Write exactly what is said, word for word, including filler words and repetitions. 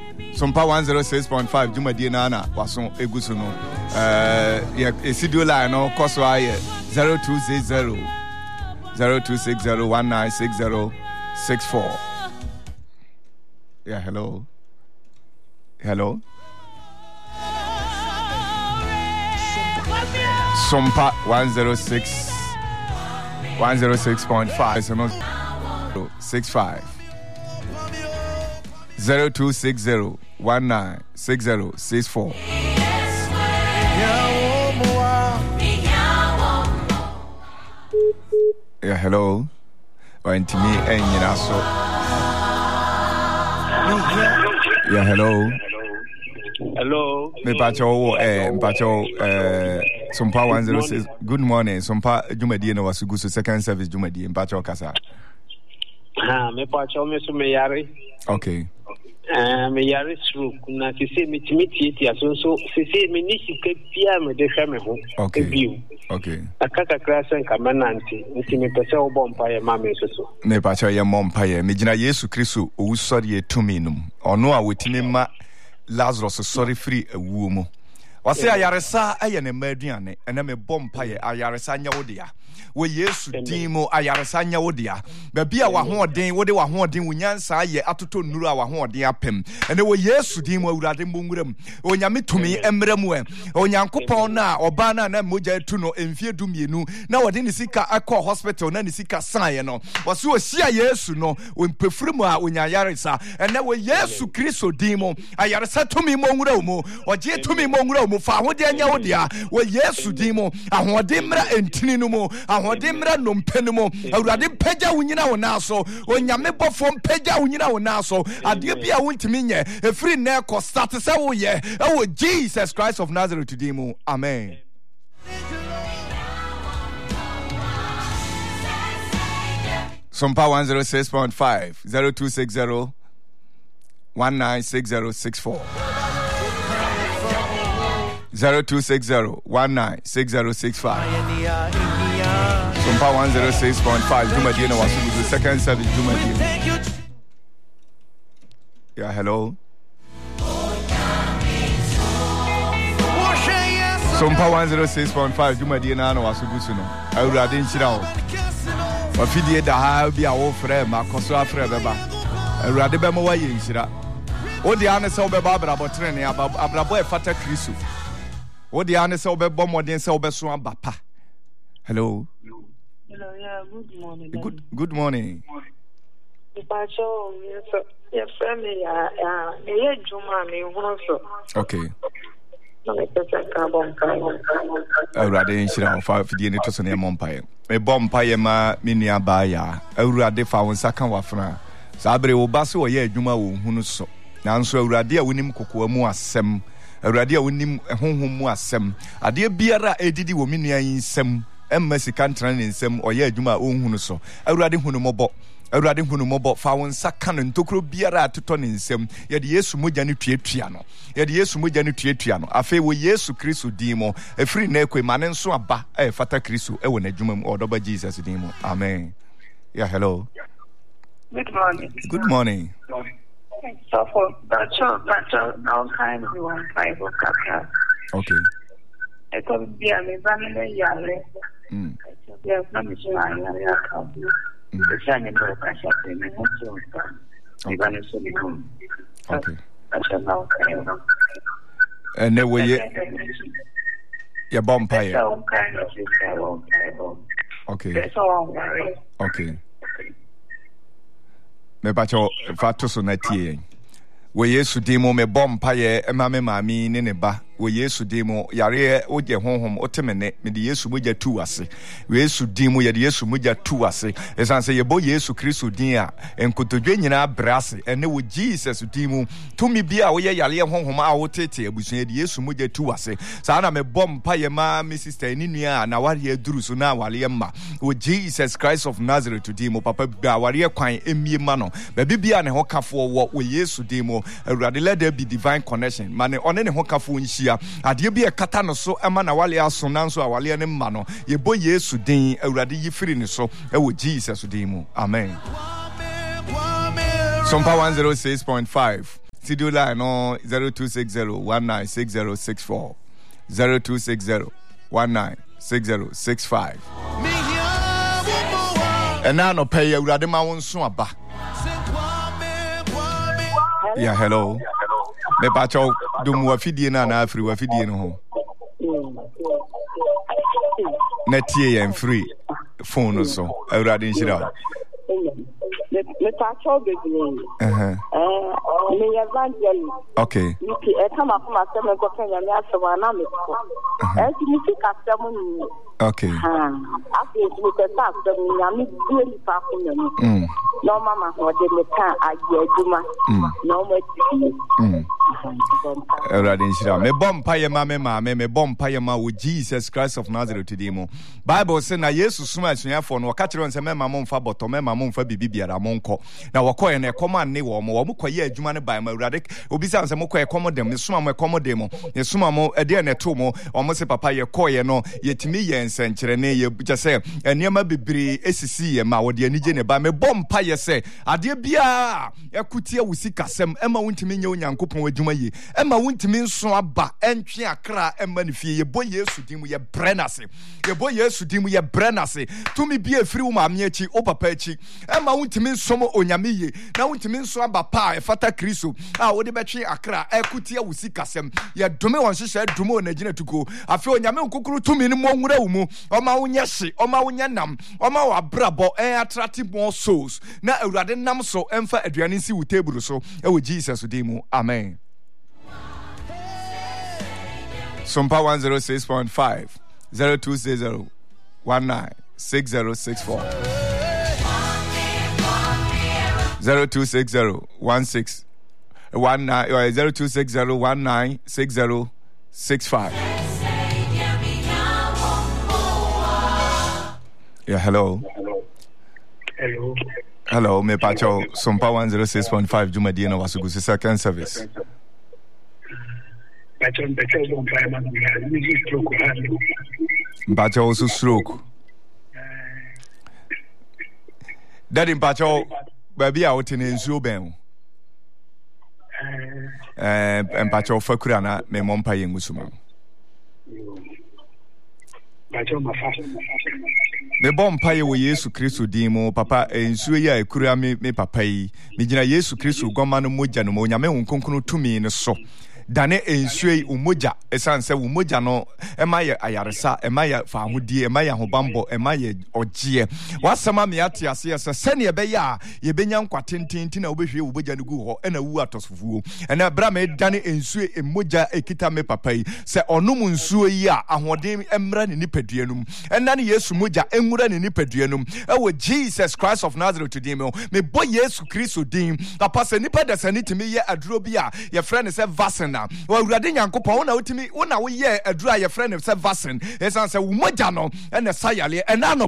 Sompa one oh six point five Jumadi Nana Wason Egusuno. Uh yeah, Esidio line no cost why zero two six zero zero two six zero one nine six zero six four. Yeah, hello. Hello. Sompa one oh six one oh six point five so no six five zero two six zero one nine six zero six four. Yeah, hello. Or to me and you know so. Yeah, hello. Hello. Me pacho eh pacho eh Sompa one oh six. Good morning. Sompa Jumadi no was good second service Jumadi in Pacho Kasa. Ah, me pacho me so me yari. Okay. Eh me yari stroke na se se me timiti ti aso so se se me ni sika bia me de hwe me ho. Okay. Okay. Akaka krasen kamananti nti me pese obo mpaye ma me so so. Me pacho ye mo mpaye me gina Yesu Kristo owusori etumi num. Ono a wetimi ma Lazarus sorry free ewu mu. Wase ayaresa aye ne maduane ene me bompa ye ayaresa nya wodea. We Yesu dimo ayaresa nya wodea. Ba bia wa hoden wode wa hoden wunyansa aye atoto nuru a wa hoden apem. Ene we Yesu dimo awurade mbonguram. Onyame tumi emremu e. Onyankopon na oba na na moja etu no emfie dumienu na wode ne sika akọ hospital na ne sika san no. Wase osia Yesu no ompefuremu a onyayaresa. Ene we Yesu Kristo dimo ayaresa tumi mbongura mu. Oje tumi mbongura mu fa hode anya wodia we Yesu dimo ahode mra entini no mu ahode mra no mpenu mu awurade pagya wunyina wo naso onyame bofo pagya wunyina wo naso ade bia wontimi nye efiri na ko start se wo ye e Jesus Christ of Nazareth dimo amen. Sompa one oh six point five zero two six zero one nine six zero six four zero two six zero one nine six zero six five. Sompa one oh six point five Jumadi na wasu the second service Jumadi. Yeah, hello. Sompa one oh six point five Jumadi na wasu gusu no. Awurade nchira o. Wafidie da ha bia wo frɛ ma koso afrɛ beba. Awurade be mo waye nchira. O de ane se obeba abrabotre ne abrabo e fata Kristo. What the answer of a bomb or then so beso bapa. Hello. Hello, yeah, good morning. Good good morning. The pacho, yes, your family, uh, yeah, Juma, me also. Okay. Awurade nhyira wo fa fidie ne to so ne mompae. Me bompae ma menia ba ya. Awurade fa won saka wafra. Sabre wo ba se wo ye adwuma wo hunu so. Nanso awurade a wonim kokoa mu asem. Awurade a wonim honhom mu asem ade biara edidi wo menua yinsem emma sika ntran ne nsem oye adwuma onhunu so awurade hunu mobo awurade hunu mobo fa won saka no ntokro biara atoto ne nsem ye de Yesu mogya ne tuatua no ye de Yesu mogya ne tuatua no afi wo Yesu Kristo dimo efiri na ekwe mane nso aba e fata Kristo e wo na adwuma mu odoba Jesus dimo amen. Yeah, hello. Good morning. Good morning. So for that show, that show, now kind of one five o'clock. Okay. It could be a family yard. Mm. There's no mission. I am the shining book. I shall be in the okay. I shall now kind of. And then we your bumpire. Okay. That's all right. Okay. Me bacho fato so na tie we Yesu dimo me bompa ye ema me maami ne ne ba we Yesu dimo yare oje honhom otemene me de Yesu moja tu ase we Yesu dimo ye de Yesu moja tu ase esan se ye bo Yesu Kristo din a enkotodwe nyina brase ene wo Jesus dimo tumi bia wo ye yare honhom a wo tete abusun ye de Yesu moja tu ase sa na me bompa ye ma me sister ni nua na ware aduru so na ware ma wo Jesus Christ of Nazareth dimo papa bia ware kwan emie ma no ba bibia ne ho kafo wo we Yesu dimo awurade let there be divine connection mane one ne ho kafo nhia ade bi e kata no so ema na wale aso nanso awale ne ma no ye bo Yesu din awurade yifiri ne so e wo Jesus din mu amen. Sompa one oh six point five studio line no zero two six zero one nine six zero six four zero two six zero one nine six zero six five. And now no pay you rather my own son aba. Yeah, hello. Me pacho do mo afidie na na afri afidie no ho. Na tie en free phone so. Awurade nshira. Me pacho bebre. Uh-huh. Eh, me evangelist. Okay. Niki e kama kuma sema ko kenya me aso na me ko. Eh, ti niki ka sema ni. Okay. Ah, afi ni ko ta sema ni ami due ni pa ko ni. Mm. No mama ho de me kan aye aduma. No mo ti. Mm. Awurade nshira. Me bom pa ye ma me ma me me bom pa ye ma wo Jesus Christ of Nazareth today mo. Bible say na Jesus suma asuafo no ka kire on say me ma mo mfa boto me ma mo mfa bibi biara mo nko. Na wokoye na ekoma ne wo mo wo mo koye adwuma ne bai ma Awurade obi say say mo koye ekomo dem ne suma mo ekomo dem mo. Ne suma mo e de na to mo o mo se papa ye koye no yetimi ye nsenkyere ne ye buja say eniema bibiri esisi ye ma wo de anije ne ba me bom pa ye say ade bia ekutie wusi kasem ema wontimi nye onyankopon adwuma yi ema wontimi nso aba entwe akra ema ne fie ye bo Yesu dimu ye brenase ye bo Yesu dimu ye brenase tumi bia efiri wo maame achi o papa achi ema wontimi nso mo onyame yi na wontimi nso aba pa e fata Kristo a wo de betwe akra ekutie wusi kasem ye dome won hyehyɛ dome o na gina tuko afi onyame nkukuru tumi ne mo nwura wo mu oma wonya hye oma wonya nam oma wa brabo en attractive more souls na Awurade nam so emfa aduane nsi wo table so e wo Jesus dimu amen. Sumpa one oh six point five zero two six zero one nine six zero six four zero two six zero one six one nine or zero two six zero one nine six zero six five. Yeah, hello. Hello. Hello, me pacho Sumpa one oh six point five Juma Dina Wasugu second service. Pacho pacho bon pa ma music stroke halo. Pacho also stroke. Daddy pacho baby out in nsuo ben. Eh en pacho fakura na me mompa yengusuma. Pacho ma fa. Me bom paye wo Yesu Kristo din mu papa ensuo ya ekura me me papa yi me gina Yesu Kristo goma no mogya no onyame wonkonkunu tumi ne so dane ensuo umoja esanse umoja no emaye ayaresa emaye fa ahodie emaye ahobambo emaye ogie wasama me ate ase ese sene ye be ya ye benya nkwatentinti na obehwe uboja no gu ho ena wu atosofuo ena bra me dane ensuo emoja ekita me papa yi se onum nsuo yi a ahoden emra ne nipaduanum ena ne Yesu moja enwura ne nipaduanum ewo Jesus Christ of Nazareth today me me bo Yesu Kristo din papa se nipa da sanitimi ye aduro bi a ye frɛ ne se vaccine wa Awurade Nyankopɔn wona wotimi wona wo ye adura ye frɛ ne se vaccine esan se wo moja no ena sayale ena no